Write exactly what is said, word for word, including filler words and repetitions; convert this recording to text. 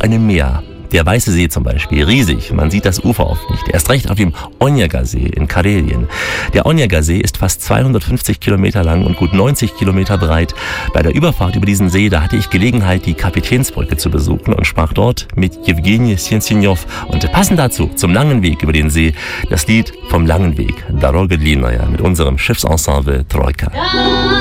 einem Meer. Der Weiße See zum Beispiel, riesig, man sieht das Ufer oft nicht. Erst recht auf dem Onega-See in Karelien. Der Onega-See ist fast zweihundertfünfzig Kilometer lang und gut neunzig Kilometer breit. Bei der Überfahrt über diesen See, da hatte ich Gelegenheit, die Kapitänsbrücke zu besuchen und sprach dort mit Jewgeni Sensinov. Und passend dazu, zum langen Weg über den See, das Lied vom langen Weg, Doroga Dlynaya, mit unserem Schiffsensemble Troika.